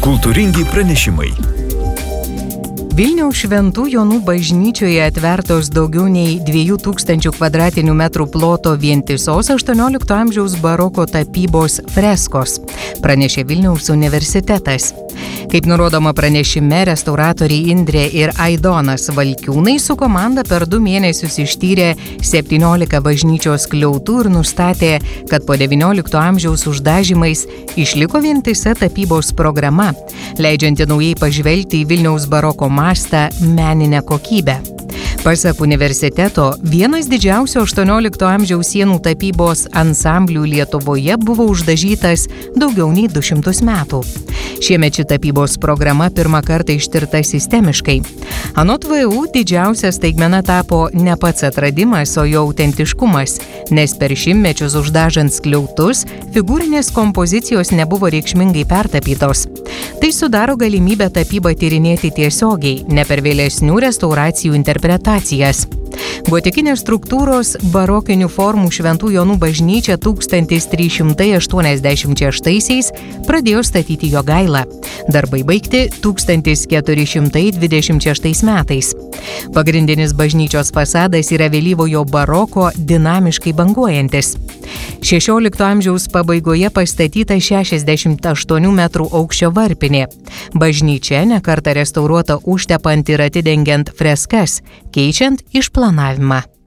Kultūringi pranešimai. Vilniaus Šventų Jonų bažnyčioje atvertos daugiau nei 2000 kvadratinių metrų ploto vientisos 18 amžiaus baroko tapybos freskos, pranešė Vilniaus universitetas. Kaip nurodoma pranešime, restauratoriai Indrė ir Aidonas Valkiūnai su komanda per 2 mėnesius ištyrė 17 bažnyčios skliautų ir nustatė, kad po 19 amžiaus uždažymais išliko vientisa tapybos programa, leidžianti naujai pažvelgti į Vilniaus baroko mastą, meninę kokybę. Pasak universiteto, vienas didžiausių 18 amžiaus sienų tapybos ansamblių Lietuvoje buvo uždažytas daugiau nei 200 metų. Šiemet ši tapybos programa pirmą kartą ištirta sistemiškai. Anot VU didžiausia staigmena tapo ne pats atradimas, o jo autentiškumas, nes per šimtmečius uždažant skliautus, figūrinės kompozicijos nebuvo reikšmingai pertapytos. Tai sudaro galimybę tapybą tyrinėti tiesiogiai, ne per vėlesnių restauracijų interpretacijas. Gotikinės struktūros barokinių formų Šventų Jonų bažnyčia 1386 pradėjo statyti Jogailą. Darbai baigti 1426 metais. Pagrindinis bažnyčios fasadas yra vėlyvojo baroko dinamiškai banguojantis. 16 amžiaus pabaigoje pastatyta 68 metrų aukščio varpinė. Bažnyčia ne kartą restauruota užtepant ir atidengiant freskas, keičiant išplanavimą.